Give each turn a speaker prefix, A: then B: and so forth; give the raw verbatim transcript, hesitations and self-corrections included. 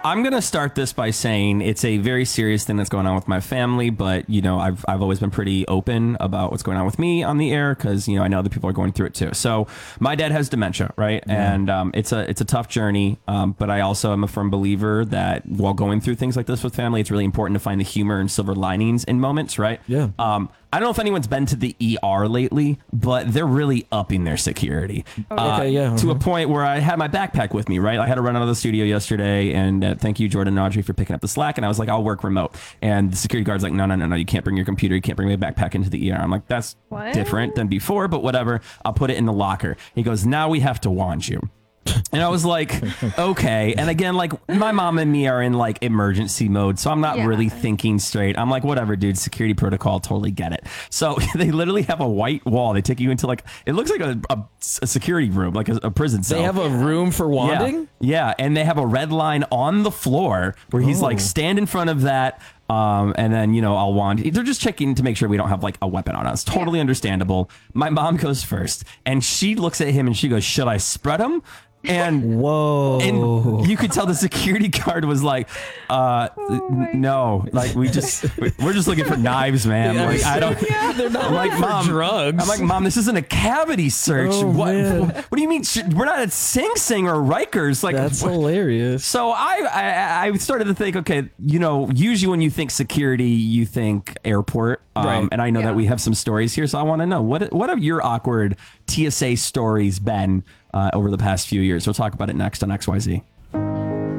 A: I'm going to start this by saying it's a very serious thing that's going on with my family, but, you know, I've, I've always been pretty open about what's going on with me on the air because, you know, I know other people are going through it too. So my dad has dementia, right? Yeah. And um, it's a it's a tough journey, um, but I also am a firm believer that while going through things like this with family, it's really important to find the humor and silver linings in moments, right?
B: Yeah. Um,
A: I don't know if anyone's been to the E R lately, but they're really upping their security
B: okay,
A: uh,
B: yeah, uh-huh.
A: to a point where I had my backpack with me, right? I had to run out of the studio yesterday, and uh, thank you, Jordan and Audrey, for picking up the slack. And I was like, I'll work remote. And the security guard's like, no, no, no, no, you can't bring your computer. You can't bring my backpack into the E R. I'm like, that's what? different than before, but whatever. I'll put it in the locker. He goes, now we have to wand you. And I was like, okay. And again, like my mom and me are in like emergency mode. So I'm not yeah. really thinking straight. I'm like, whatever, dude, security protocol, totally get it. So they literally have a white wall. They take you into like, it looks like a, a, a security room, like a, a prison cell.
B: They have a room for wanding?
A: Yeah. yeah. And they have a red line on the floor where he's oh. like, stand in front of that. Um, and then, you know, I'll wand. They're just checking to make sure we don't have like a weapon on us. Totally yeah. understandable. My mom goes first and she looks at him and she goes, should I spread him? And
B: whoa,
A: and you could tell the security guard was like, uh, oh no, like we just, we're just looking for knives, man. Yeah, like, I don't,
B: yeah, they're not
A: I'm like,
B: for
A: mom,
B: drugs.
A: I'm like, mom, this isn't a cavity search.
B: Oh,
A: what,
B: man.
A: what do you mean? We're not at Sing Sing or Rikers. Like,
B: that's
A: what?
B: hilarious.
A: So I, I, I started to think, okay, you know, usually when you think security, you think airport. Um, right. And I know yeah. that we have some stories here. So I want to know what, what have your awkward T S A stories been uh, over the past few years? We'll talk about it next on X Y Z.